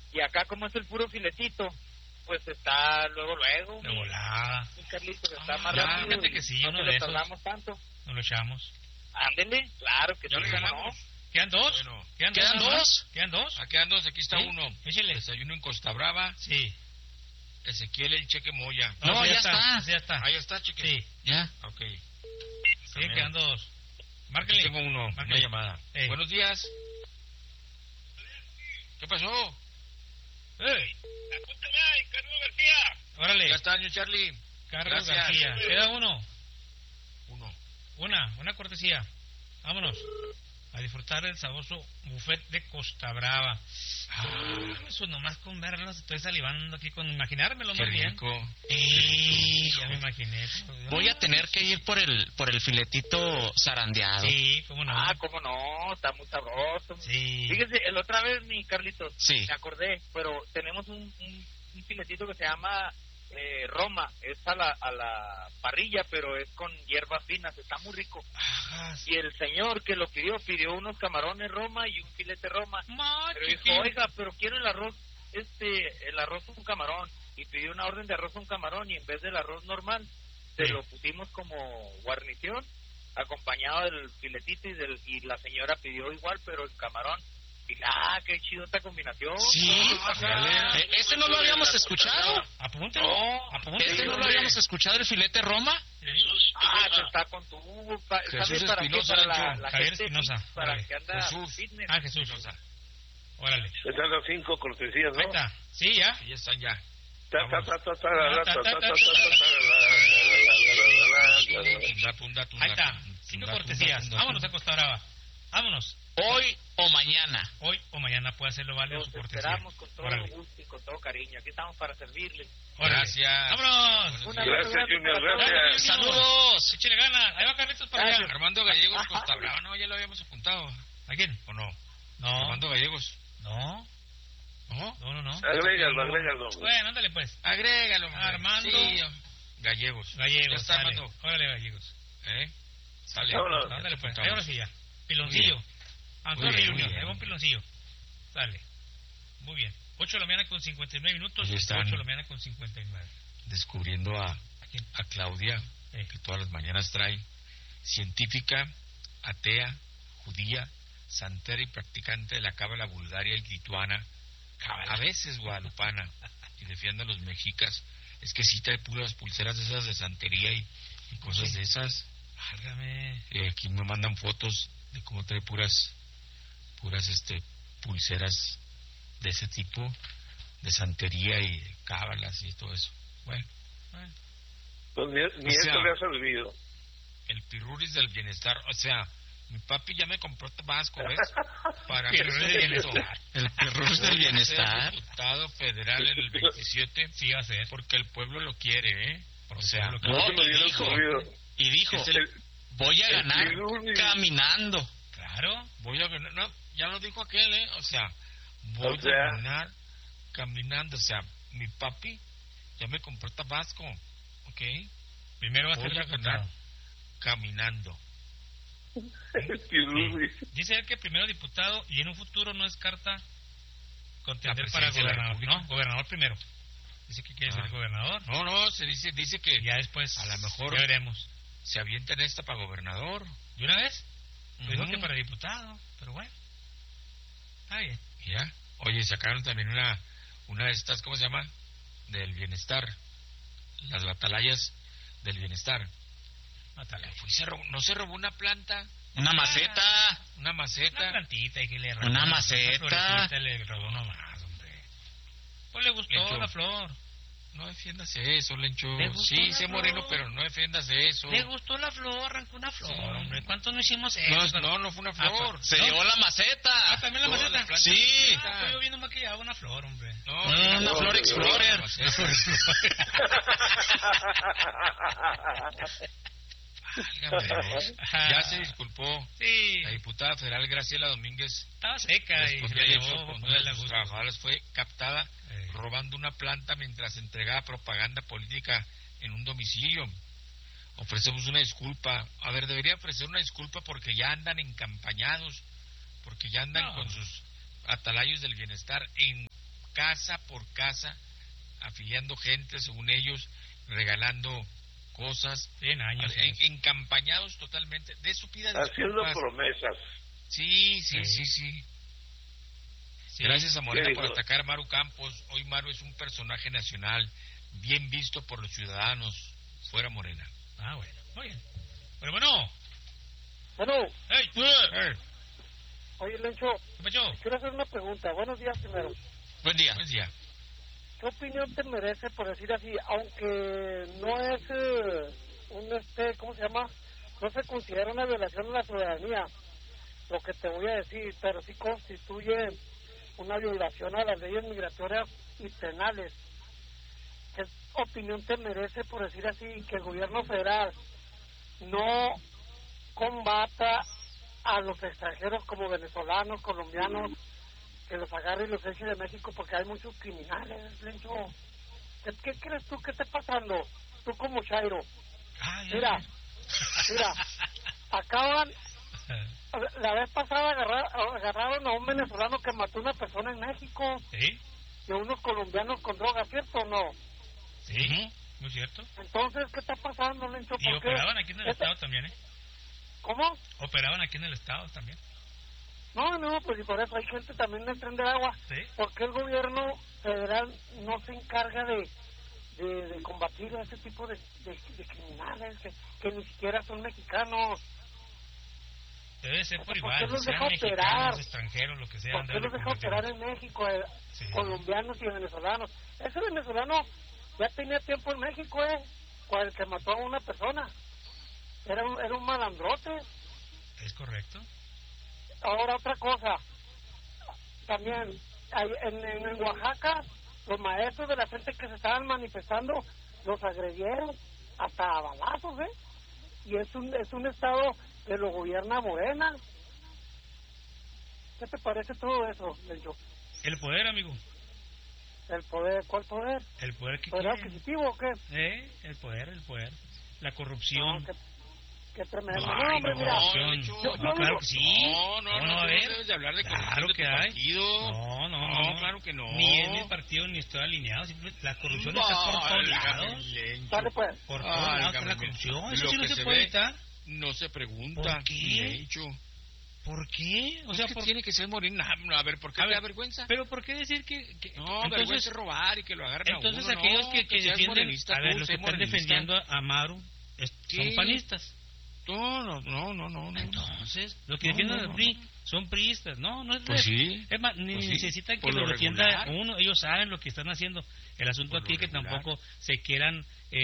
Y acá como es el puro filetito, pues está luego. De volada. Carlitos, está más Ya, rápido. fíjate que sí, no uno te de lo esos. tardamos tanto. Nos lo echamos. Ándele, claro que Ya sí, regalamos. ¿no? ¿Quedan dos? Bueno, ¿Quedan ¿quedan nada más? dos? ¿Quedan dos? quedan dos, aquí está ¿Sí? uno. Échale. Desayuno en Costa Brava, Sí. Ezequiel el Cheque Moya. No, sí, ya está. Ya está. Ahí está, Cheque. Sí. Ya. Ok. Siguen quedando dos. Aquí Márquele. tengo una Márquele. llamada. Buenos días. ¿Qué pasó? ¡Ey! Apúntame, Carlos García. Órale. Ya está, año Charlie. Carlos Gracias. García. Queda uno. Uno. Una cortesía. Vámonos. A disfrutar del sabroso buffet de Costa Brava. Eso nomás con verlos, estoy salivando aquí con imaginármelo Qué más bien. rico. Ya me imaginé. Voy a tener que ir por el filetito zarandeado. Sí, cómo no. Cómo no, está muy sabroso. Sí. Fíjese, el otra vez, mi Carlitos, Sí. me acordé, pero tenemos un filetito que se llama Roma, es a la parrilla, pero es con hierbas finas, está muy rico. Y el señor que lo pidió unos camarones Roma y un filete Roma. Pero dijo, oiga, pero quiero el arroz un camarón. Y pidió una orden de arroz un camarón y en vez del arroz normal, se lo pusimos como guarnición, acompañado del filetito y la señora pidió igual, pero el camarón. Y qué chido esta combinación. Sí. ¿Ese no lo habíamos escuchado? Apúntelo. ¿Ese no lo habíamos escuchado, el filete Roma? Se está con tu... Jesús ¿Sabes para qué? Espinosa, Para Lancho. la Javier gente Espinosa, fit, para órale. que anda Jesús. fitness. Jesús. Órale. Están las 5 cortesías, Ahí ¿no? está. Sí, ya. Ahí están ya. Ahí está. 5 cortesías. Vámonos a Costa Brava. Vámonos. Hoy o mañana. Hoy o mañana puede hacerlo válido Los su cortesía. esperamos con todo Órale. gusto y con todo cariño. Aquí estamos para servirles. Órale. Gracias. ¡Vámonos! Un abrazo Gracias, grande Junior, para todos. gracias. ¡Saludos! ¡Échale ganas! Ahí va Carlitos para allá. Armando Gallegos, Costa Brava. No, ya lo habíamos apuntado. ¿A quién? ¿O no? No. Armando Gallegos. No. ¿No? No. Agrégalo. Bueno, ándale pues. Agrégalo, hombre. Armando. Sí, Gallegos. Ya Gallegos. está, Sale. Armando. Órale, Gallegos. Sale. Vámonos. Ándale pues. Apuntamos. Ahí ahora sí ya. Piloncillo. Antonio Muy Junior. bien. Ahí va un piloncillo. Sale. Muy bien. 8 de la mañana con 59 minutos. Ahí están. 8 de la mañana con 59. Descubriendo a quién? Claudia, que todas las mañanas trae, científica, atea, judía, santera y practicante de la cábala bulgaria y lituana, a veces guadalupana, y defiende a los mexicas. Es que sí trae puras pulseras de esas de santería y cosas de esas. Válgame. Aquí me mandan fotos de cómo trae puras pulseras de ese tipo, de santería y de cábalas y todo eso. Bueno. Pues ni O sea, eso le ha servido. El pirruris del bienestar, o sea, mi papi ya me compró tabasco, ¿ves? Para Pirruris del bienestar. El pirruris del bienestar. Diputado federal en el 27, Sí, va a ser. porque el pueblo lo quiere, ¿eh? O sea, Porque No No, se me y hubiera dijo, ocurrido. y dijo, voy a el ganar pirruris. caminando. Claro. voy a ganar, no, ya lo dijo aquel, ¿eh? O sea, voy O sea, a ganar caminando, o sea, mi papi ya me compró tabasco, ¿ok? Primero va a ser Voy a diputado. ganar caminando. El pirruris. Dice él que primero diputado y en un futuro no descarta contender La para presidencia de la gobernador. República. No, gobernador primero. Dice que quiere ser gobernador. No, se dice que Y ya después a lo mejor ya veremos. se avienta en esta para gobernador. ¿De una vez? Me dijo Ujú. que para diputado, pero bueno. Está bien. Ya. Oye, sacaron también una de estas, ¿cómo se llama? Del bienestar. Las batalayas del bienestar. Mátale. ¿No se robó una planta? Una maceta. Una maceta. Una plantita y que le Una maceta. florecita le robó nomás, hombre. Pues le gustó Lencho. la flor. No defiendas eso, Lencho. ¿Le gustó Sí, la sé flor? moreno, pero no defiendas eso. Le gustó la flor, arrancó una flor, Sí. hombre. ¿Cuántos no hicimos eso? No fue una flor. Se ¿No? llevó la maceta. Ah, también la Toda maceta. la planta. Sí. Estoy yo viendo más que llevaba una flor, hombre. Una Flor Explorer. Válgame Dios. Ya se disculpó Sí, la diputada federal Graciela Domínguez. estaba seca y Después se de la haber hecho llevó con por una de ponerle a sus gusto. trabajadoras fue captada Eh. robando una planta mientras entregaba propaganda política en un domicilio. Ofrecemos una disculpa. A ver, debería ofrecer una disculpa porque ya andan encampañados, porque ya andan No. con sus atalayos del bienestar casa por casa, afiliando gente, según ellos, regalando cosas, en años, encampañados totalmente, de estúpidas haciendo disculpas. promesas. Sí. Gracias a Morena por atacar a Maru Campos. Hoy Maru es un personaje nacional, bien visto por los ciudadanos, fuera Morena. Bueno, muy bien. Pero bueno. Hey. Hey. Oye, Lencho, ¿Qué pasó? quiero hacer una pregunta. Buenos días primero. Buen día. ¿Qué opinión te merece, por decir así, aunque no es ¿cómo se llama? No se considera una violación de la soberanía, lo que te voy a decir, pero sí constituye una violación a las leyes migratorias y penales. ¿Qué opinión te merece, por decir así, que el gobierno federal no combata a los extranjeros como venezolanos, colombianos, que los agarre y los eche de México, porque hay muchos criminales, Lencho? ¿Qué crees tú que está pasando? Tú como Chairo. Mira, acaban, la vez pasada agarraron a un venezolano que mató a una persona en México. ¿Sí? Y a unos colombianos con drogas, ¿cierto o no? Sí, muy cierto. Entonces, ¿qué está pasando, Lencho? Y operaban aquí en el estado también, ¿Cómo? Operaban aquí en el estado también. No, pues y por eso hay gente también del Tren de Agua. ¿Sí? ¿Por qué el gobierno federal no se encarga de combatir a ese tipo de criminales que ni siquiera son mexicanos? Debe ser por igual, ¿Por qué los sean deja mexicanos, operar? extranjeros, lo que sea. ¿Por qué los deja operar en México, colombianos y venezolanos? Ese venezolano ya tenía tiempo en México, con el que mató a una persona. Era un malandrote. Es correcto. Ahora otra cosa, también en Oaxaca, los maestros de la gente que se estaban manifestando los agredieron hasta a balazos, y es un estado que lo gobierna Morena. ¿Qué te parece todo eso, Lencho? El poder, amigo. ¿El poder? ¿Cuál poder? El poder que ¿Poder quieren. adquisitivo o qué? El poder. La corrupción. No, qué tremendo. No, No, hombre, mira. No, claro que sí. No, a ver. debes de hablar de Claro corrupción que de tu hay. partido. No, claro que no. Ni en mi partido ni estoy alineado. La corrupción está por todos lados. Dale, pues. Por todos lados está la corrupción. Eso sí no se puede evitar. No se pregunta. ¿Por qué? ¿Por qué? O sea, tiene que ser Morena. A ver, ¿por qué te da vergüenza? Pero ¿por qué decir que no, entonces, vergüenza es robar y que lo agarren entonces a uno? Aquellos no, que defienden, morenista, a ver, tú, los que están morenista. defendiendo a Maru son panistas. No. Entonces, los que defienden al PRI son priistas. No es pues sí. Es más, ni necesitan que lo lo defienda regular. uno. Ellos saben lo que están haciendo. El asunto Por aquí es que regular. tampoco se quieran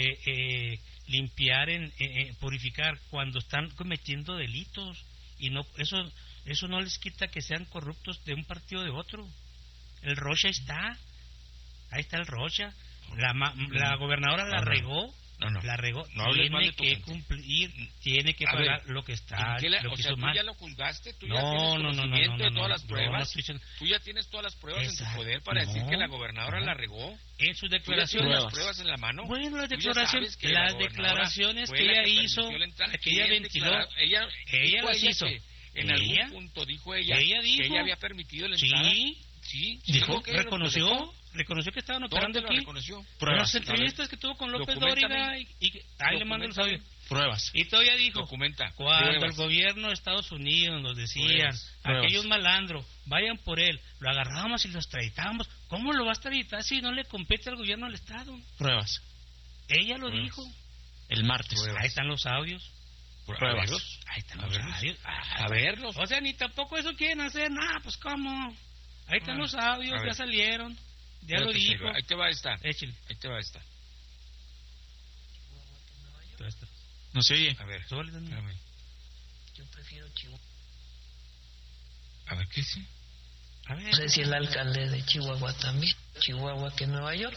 limpiar, purificar cuando están cometiendo delitos. Y no eso no les quita que sean corruptos de un partido o de otro. El Rocha ahí está el Rocha. La gobernadora la regó. La regó. Tiene que cumplir, tiene que pagar lo que está. Lo que hizo mal. ¿Tú ya lo juzgaste? ¿Tú ya tienes conocimiento de todas las pruebas? ¿Tú ya tienes todas las pruebas en tu poder para decir que la gobernadora la regó? En sus declaraciones. ¿Tú ya tienes las pruebas en la mano? Bueno, las declaraciones que ella hizo, que ella ventiló, ella las hizo. En algún punto dijo ella que ella había permitido la entrada. Sí, dijo, reconoció que estaban operando aquí. Pruebas. Las entrevistas que tuvo con López Dóriga y ahí le mando los audios. Pruebas. Y todavía dijo, documenta. Cuando pruebas. El gobierno de Estados Unidos nos decían, aquellos malandros, vayan por él, lo agarrábamos y lo extraditábamos. ¿Cómo lo va a extraditar si no le compete al gobierno del Estado? Pruebas. Ella lo dijo. El martes. Ahí están los audios. Pruebas. Ahí están los audios. A verlos. O sea, ni tampoco eso quieren hacer. Pues ¿cómo? Ahí están los audios, ya salieron. Ya lo dijo. Ahí te va esta. Échale. Ahí te va esta. No se oye. A ver. Espérame. Yo prefiero Chihuahua. A ver, ¿qué sí? A ver. No sé si el alcalde de Chihuahua también. Chihuahua que Nueva York.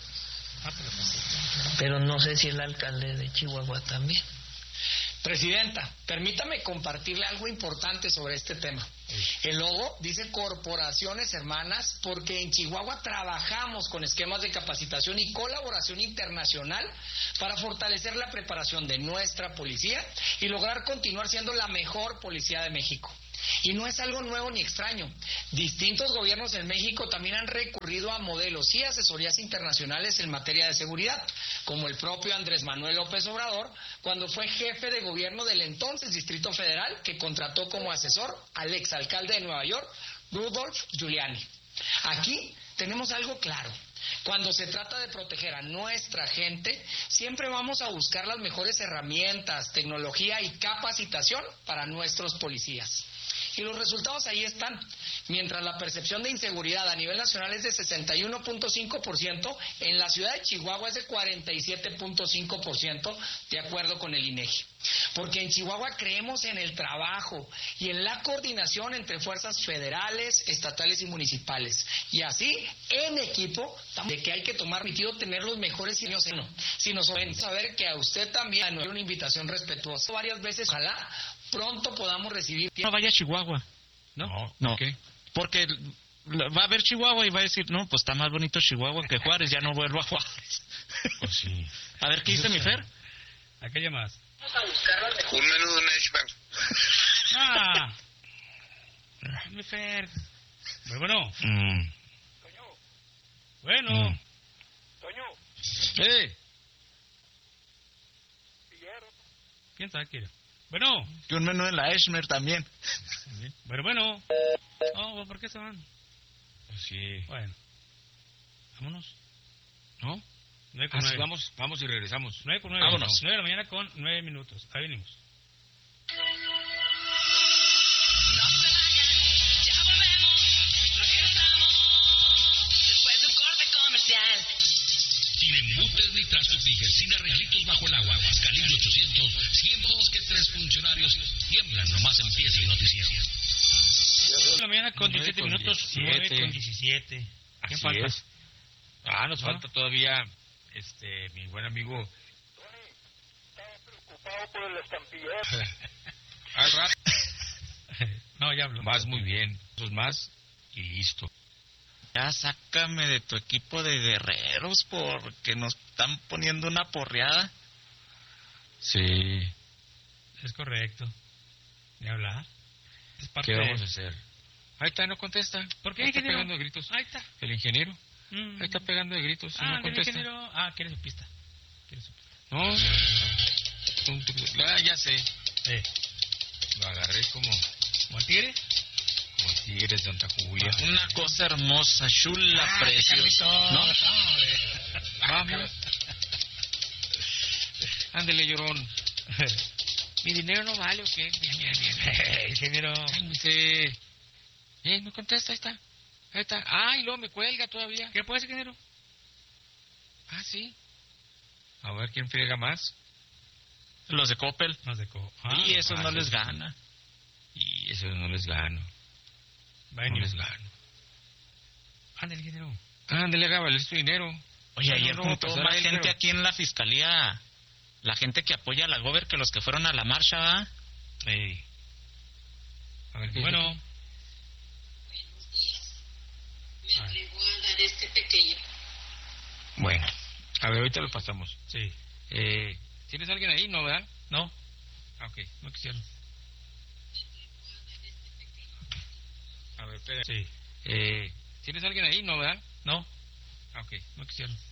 Pero no sé si el alcalde de Chihuahua también. Presidenta, permítame compartirle algo importante sobre este tema. El logo dice corporaciones hermanas porque en Chihuahua trabajamos con esquemas de capacitación y colaboración internacional para fortalecer la preparación de nuestra policía y lograr continuar siendo la mejor policía de México. Y no es algo nuevo ni extraño. Distintos gobiernos en México también han recurrido a modelos y asesorías internacionales en materia de seguridad, como el propio Andrés Manuel López Obrador, cuando fue jefe de gobierno del entonces Distrito Federal, que contrató como asesor al exalcalde de Nueva York, Rudolph Giuliani. Aquí tenemos algo claro. Cuando se trata de proteger a nuestra gente, siempre vamos a buscar las mejores herramientas, tecnología y capacitación para nuestros policías. Y los resultados ahí están. Mientras la percepción de inseguridad a nivel nacional es de 61.5%, en la ciudad de Chihuahua es de 47.5%, de acuerdo con el INEGI. Porque en Chihuahua creemos en el trabajo y en la coordinación entre fuerzas federales, estatales y municipales. Y así, en equipo, de que hay que tomar permitido tener los mejores signos. Si nos ven, saber que a usted también una invitación respetuosa varias veces, ojalá pronto podamos recibir. No vaya a Chihuahua, ¿no? No. ¿Qué? Porque va a ver Chihuahua y va a decir, no, pues está más bonito Chihuahua que Juárez, ya no vuelvo a Juárez. Pues sí. A ver, ¿qué dice mi Fer? ¿A qué llamas? Un menú de Nashville. ¡Ah! Mi Fer. Bueno. Bueno. Toño, ¿Quién sabe qué era? Bueno. Y un menú en la Esmer también. Bueno. Oh, ¿por qué se van? Pues sí. Bueno. Vámonos. ¿No? 9:09. Vamos y regresamos. 9:09. Vámonos. 9 de la mañana con 9 minutos. Ahí venimos. Sin embutes ni trastos dijes, sin arreglitos bajo el agua. Calibre 800, 102 que 3 funcionarios tiemblan, nomás empieza el noticiero. 9 de la mañana con 17 minutos. 9:17. Así falta? es. Nos falta todavía mi buen amigo. estaba preocupado por el estampillero. Al rato. No, ya hablo. Vas muy bien. Dos más y listo. Ya sácame de tu equipo de guerreros porque nos están poniendo una porreada. Sí. Es correcto. Ni hablar. Es parte ¿Qué de... vamos a hacer? Ahí está, no contesta. ¿Por qué, Ahí está ingeniero? pegando de gritos. Ahí está. El ingeniero. Ahí está pegando de gritos. Y no el contesta. ingeniero... quiere su pista. No. Ya sé. Lo agarré como ¿Como el tigre? Como tigres de Santa Julia. Una cosa hermosa, chula, preciosa. ¿No? Vamos. Ándele, llorón. ¿Mi dinero no vale o qué? Bien. Ingeniero. Cálmese. Me contesta, ahí está. Y luego me cuelga todavía. ¿Qué puede ser, ingeniero? Sí. A ver, ¿quién friega más? Los de Coppel. Y esos no les gana. Y esos no les gano. No les gano. Ándale, ingeniero. Ándale, hágale, es tu dinero. Oye, ayer no, juntó pues, más ahora gente aquí en la fiscalía. La gente que apoya a la Gober que los que fueron a la marcha, ¿va? A ver, ¿qué bueno. dice? Buenos días. Me atrevo a dar este pequeño. Bueno, a ver, ahorita lo pasamos. Sí. ¿Tienes alguien ahí? ¿No, verdad? No. Ok. No quisieron. A ver, espera. Sí. ¿Tienes alguien ahí? ¿No, verdad? No. Ok. No quisieron.